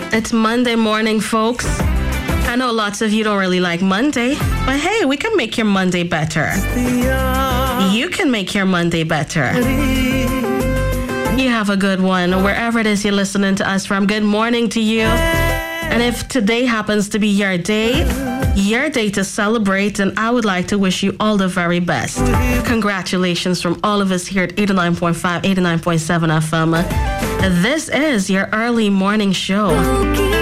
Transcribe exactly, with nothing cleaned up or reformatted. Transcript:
It's Monday morning, folks. I know lots of you don't really like Monday, but hey, we can make your Monday better. You can make your Monday better. You have a good one, wherever it is you're listening to us from. Good morning to you. And if today happens to be your day, your day to celebrate, then I would like to wish you all the very best. Congratulations from all of us here at eighty-nine point five, eighty-nine point seven F M. This is your early morning show.